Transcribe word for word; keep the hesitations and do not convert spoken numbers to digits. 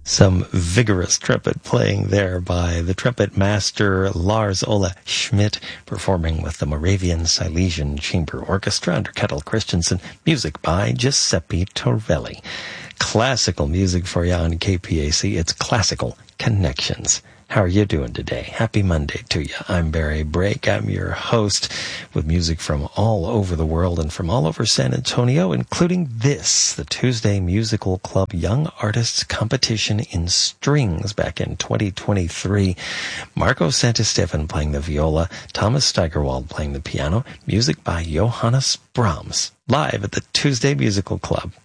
Some vigorous trumpet playing there by the trumpet master Lars Ola Schmidt, performing with the Moravian Silesian Chamber Orchestra under Kettle Christensen. Music by Giuseppe Torvelli. Classical music for you on K P A C. It's Classical Connections. How are you doing today? Happy Monday to you. I'm Barry Brake. I'm your host with music from all over the world and from all over San Antonio, including this, the Tuesday Musical Club Young Artists Competition in Strings back in twenty twenty-three. Marco Santistefan playing the viola, Thomas Steigerwald playing the piano, music by Johannes Brahms, live at the Tuesday Musical Club.